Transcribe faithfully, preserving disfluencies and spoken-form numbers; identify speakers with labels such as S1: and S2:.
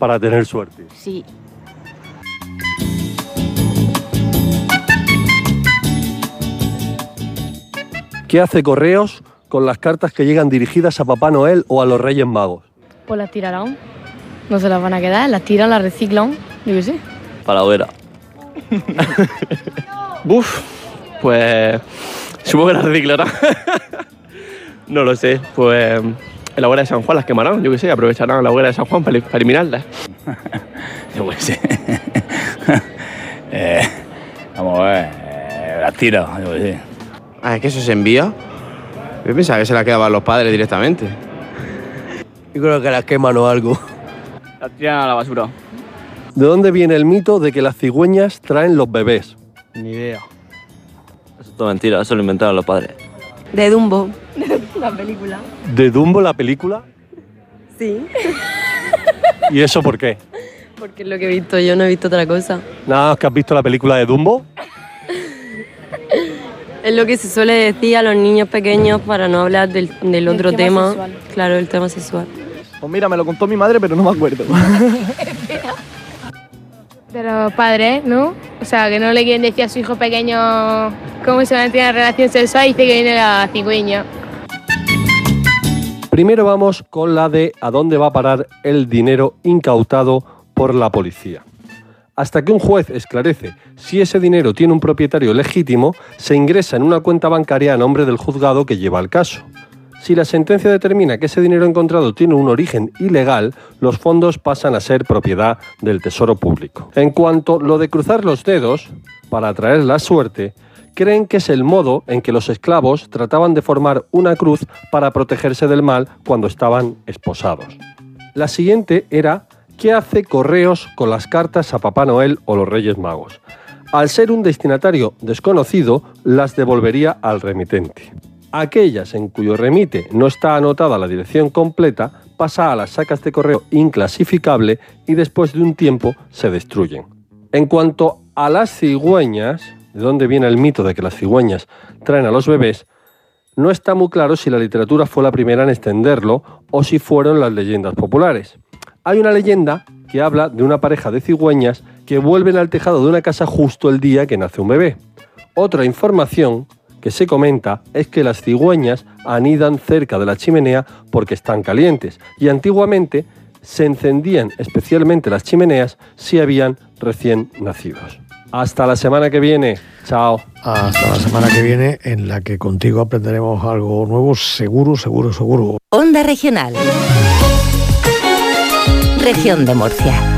S1: para tener suerte.
S2: Sí.
S1: ¿Qué hace Correos con las cartas que llegan dirigidas a Papá Noel o a los Reyes Magos?
S3: Pues las tirarán. No se las van a quedar, las tiran, las reciclan, yo qué sé.
S4: Para la hoguera. Buf, pues supongo que las reciclarán. No lo sé, pues en la hoguera de San Juan las quemarán, yo qué sé, aprovecharán la hoguera de San Juan para, para eliminarlas.
S5: Yo qué sé. eh, vamos a ver, eh, las tiro, yo qué sé.
S6: Ah, ¿es que eso se envía? Yo pensaba que se la quedaban los padres directamente.
S7: Yo creo que las queman o algo.
S4: Las tiran a la basura.
S1: ¿De dónde viene el mito de que las cigüeñas traen los bebés?
S4: Ni idea. Eso es todo mentira, eso lo inventaron los padres.
S2: De Dumbo.
S3: La película.
S1: ¿De Dumbo la película?
S2: Sí.
S1: ¿Y eso por qué?
S2: Porque es lo que he visto, yo no he visto otra cosa.
S1: Nada más que has visto la película de Dumbo.
S2: Es lo que se suele decir a los niños pequeños para no hablar del, del otro
S3: El tema
S2: tema.
S3: sexual.
S2: Claro, el tema sexual.
S4: Pues mira, me lo contó mi madre, pero no me acuerdo.
S3: De los padres, ¿no? O sea, que no le quieren decir a su hijo pequeño cómo se mantiene la relación sexual y dice que viene la cigüeña.
S1: Primero vamos con la de a dónde va a parar el dinero incautado por la policía. Hasta que un juez esclarece si ese dinero tiene un propietario legítimo, se ingresa en una cuenta bancaria a nombre del juzgado que lleva el caso. Si la sentencia determina que ese dinero encontrado tiene un origen ilegal, los fondos pasan a ser propiedad del Tesoro Público. En cuanto a lo de cruzar los dedos para atraer la suerte, creen que es el modo en que los esclavos trataban de formar una cruz para protegerse del mal cuando estaban esposados. La siguiente era: ¿qué hace Correos con las cartas a Papá Noel o los Reyes Magos? Al ser un destinatario desconocido, las devolvería al remitente. Aquellas en cuyo remite no está anotada la dirección completa, pasa a las sacas de correo inclasificable y después de un tiempo se destruyen. En cuanto a las cigüeñas, de dónde viene el mito de que las cigüeñas traen a los bebés, no está muy claro si la literatura fue la primera en extenderlo o si fueron las leyendas populares. Hay una leyenda que habla de una pareja de cigüeñas que vuelven al tejado de una casa justo el día que nace un bebé. Otra información que se comenta es que las cigüeñas anidan cerca de la chimenea porque están calientes y antiguamente se encendían especialmente las chimeneas si habían recién nacidos. Hasta la semana que viene. Chao.
S8: Hasta la semana que viene, en la que contigo aprenderemos algo nuevo, seguro, seguro, seguro.
S9: Onda Regional. Región de Murcia.